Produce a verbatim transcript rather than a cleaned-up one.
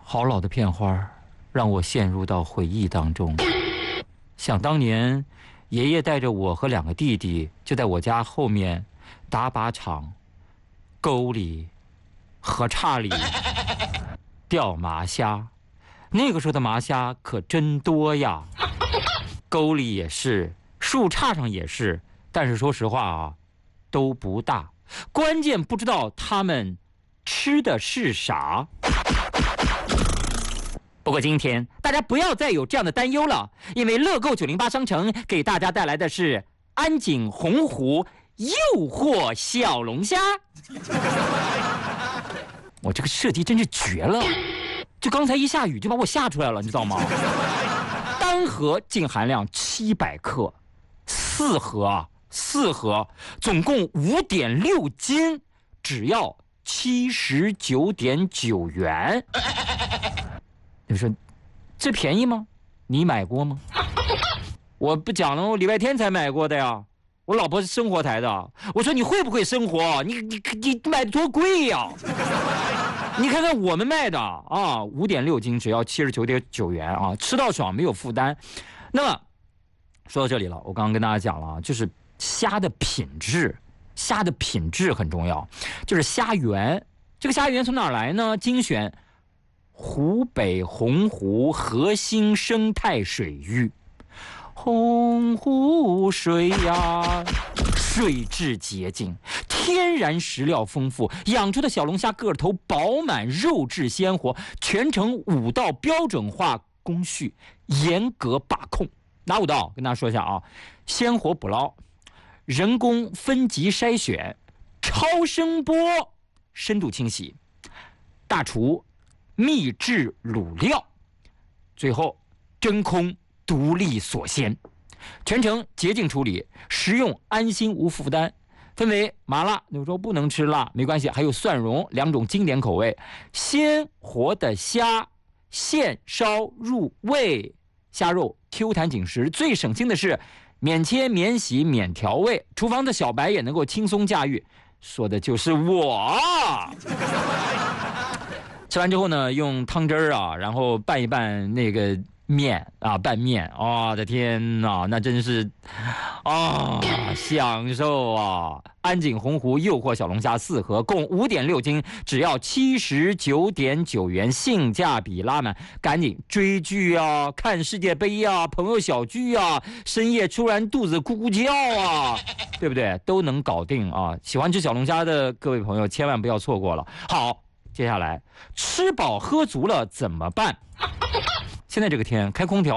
好老的片花，让我陷入到回忆当中。想当年，爷爷带着我和两个弟弟，就在我家后面打靶场、沟里、河岔里钓麻虾。那个时候的麻虾可真多呀，沟里也是，树杈上也是。但是说实话啊，都不大。关键不知道他们吃的是啥。不过今天大家不要再有这样的担忧了，因为乐购九零八商城给大家带来的是安井洪湖诱惑小龙虾。我这个设计真是绝了，就刚才一下雨就把我吓出来了，你知道吗？单盒净含量七百克，四盒啊，四盒总共五点六斤，只要七十九点九元。你说这便宜吗？你买过吗？我不讲了，我礼拜天才买过的呀。我老婆是生活台的，我说你会不会生活？你你你买的多贵呀！你看看我们卖的啊，五点六斤只要七十九点九元啊，吃到爽，没有负担。那么说到这里了，我刚刚跟大家讲了，就是虾的品质，虾的品质很重要，就是虾源。这个虾源从哪儿来呢？精选湖北洪湖核心生态水域。洪湖水呀，水质洁净，天然食料丰富，养出的小龙虾个头饱满，肉质鲜活，全程五道标准化工序，严格把控。哪五道？跟大家说一下啊：鲜活捕捞、人工分级筛选、超声波深度清洗、大厨秘制卤料，最后真空独立锁鲜，全程洁净处理，食用安心无负担。分为麻辣，有时候不能吃辣没关系，还有蒜蓉两种经典口味。鲜活的虾现烧入味，虾肉 Q 弹紧实，最省心的是免切免洗免调味，厨房的小白也能够轻松驾驭，说的就是我。吃完之后呢，用汤汁儿啊，然后拌一拌那个面啊，拌面，我、哦、的天哪，那真是啊，享受啊！安井洪湖诱惑小龙虾四盒，共五点六斤，只要七十九点九元，性价比拉满。赶紧追剧啊，看世界杯啊，朋友小聚啊，深夜突然肚子咕咕叫啊，对不对？都能搞定啊！喜欢吃小龙虾的各位朋友，千万不要错过了。好。接下来吃饱喝足了怎么办？现在这个天开空调